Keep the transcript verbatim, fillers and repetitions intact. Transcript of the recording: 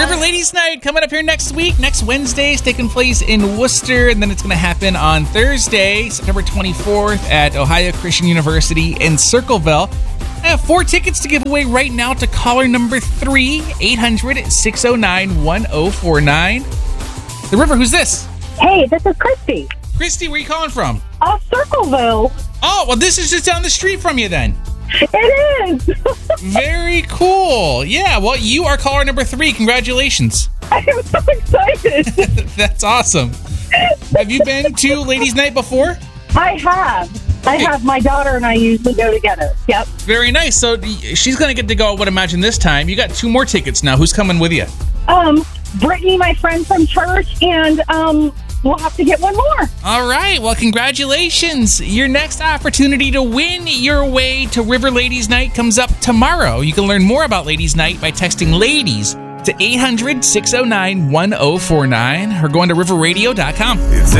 River Ladies Night coming up here next week. Next Wednesday is taking place in Worcester, and then it's going to happen on Thursday, September twenty-fourth at Ohio Christian University in Circleville. I have four tickets to give away right now to caller number three, eight hundred, six oh nine, one oh four nine. The River, who's this? Hey, this is Christy. Christy, where are you calling from? Uh, Circleville. Oh, well, this is just down the street from you then. It is. Very cool. Yeah, well, you are caller number three. Congratulations. I am so excited. That's awesome. Have you been to Ladies Night before? I have. I have. My daughter and I usually go together. Yep. Very nice. So she's going to get to go, I would imagine, this time. You got two more tickets now. Who's coming with you? Um, Brittany, my friend from church, and um, we'll have to get one more. All right. Well, congratulations. Your next opportunity to win your way to River Ladies Night comes up tomorrow. You can learn more about Ladies Night by texting LADIES to eight hundred, six oh nine, one oh four nine or going to river radio dot com. It's